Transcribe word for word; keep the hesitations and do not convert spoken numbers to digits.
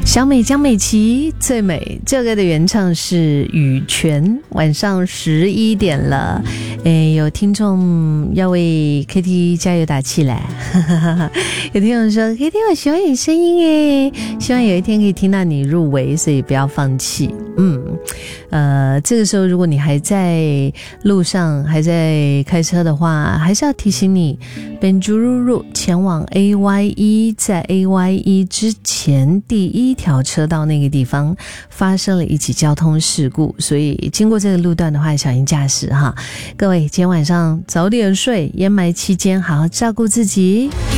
小美江美琪最美，这个的原唱是羽泉。晚上十一点了，诶，有听众要为 K T 加油打气嘞。有听众说 K T 我喜欢你声音诶，希望有一天可以听到你入围，所以不要放弃。嗯，呃，这个时候如果你还在路上还在开车的话，还是要提醒你 Benjururu 前往 A Y E， 在 A Y E 之前第一条车道那个地方发生了一起交通事故，所以经过这个路段的话小心驾驶哈。各位今天晚上早点睡，烟霾期间好好照顾自己。